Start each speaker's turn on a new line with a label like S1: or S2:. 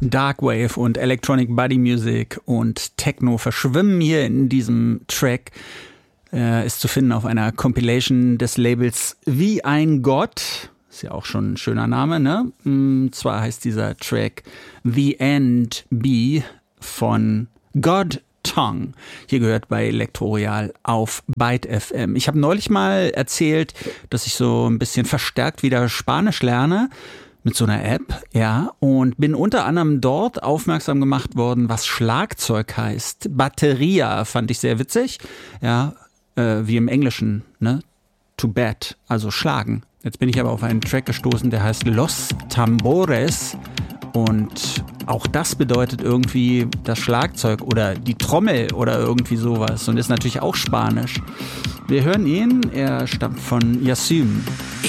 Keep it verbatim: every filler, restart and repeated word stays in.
S1: Darkwave und Electronic Body Music und Techno verschwimmen hier in diesem Track. Äh, ist zu finden auf einer Compilation des Labels Wie ein Gott. Ist ja auch schon ein schöner Name, ne? Und zwar heißt dieser Track The End Be von God Tongue. Hier gehört bei Elektroroyal auf Byte F M. Ich habe neulich mal erzählt, dass ich so ein bisschen verstärkt wieder Spanisch lerne mit so einer App, ja, und bin unter anderem dort aufmerksam gemacht worden, was Schlagzeug heißt. Bateria fand ich sehr witzig, ja, äh, wie im Englischen, ne? To bat, also schlagen. Jetzt bin ich aber auf einen Track gestoßen, der heißt Los Tambores. Und auch das bedeutet irgendwie das Schlagzeug oder die Trommel oder irgendwie sowas und ist natürlich auch Spanisch. Wir hören ihn, er stammt von Yassum.